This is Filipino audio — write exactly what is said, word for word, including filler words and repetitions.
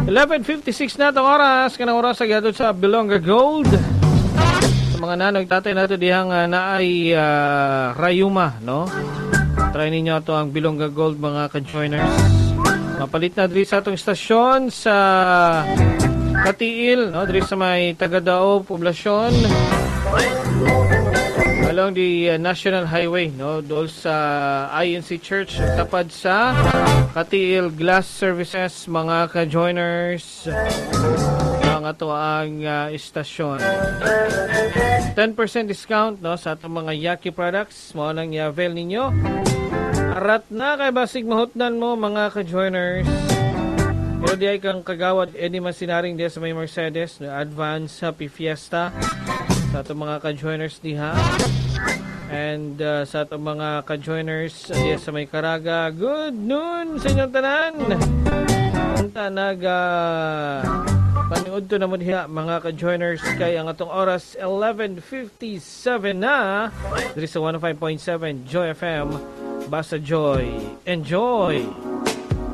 eleven fifty-six na itong oras. Kanang oras sa gatod sa Bilonga Gold. Sa mga nanong tatay nato dihang uh, naay uh, Rayuma, no? Try ninyo ito ang Bilonga Gold, mga ka-joiners. Mapalit na diri sa atong istasyon sa Katiil, no? Diri sa may Tagadao, poblasyon. Along the uh, National Highway, no? Doon sa I N C Church, tapad sa Katiil Glass Services, mga ka-joiners. Ang ato ang uh, istasyon. ten percent discount, no? Sa atong mga Yaki products. Mo nang i-avail ninyo. Arat na kay basig mahutnan mo, mga ka-joiners. Pero di ay kang kagawad edi man sinaring di sa may Mercedes, no? Advance Happy Fiesta sa atong mga ka-joiners diha. And uh, sa atong mga ka-joiners diha sa may Caraga, good noon sa inyong tanan. Punta naga paniud to na mo diha, mga ka-joiners, kay ang atong oras eleven fifty-seven na diri sa one oh five point seven Joy F M. Basta Joy. Enjoy!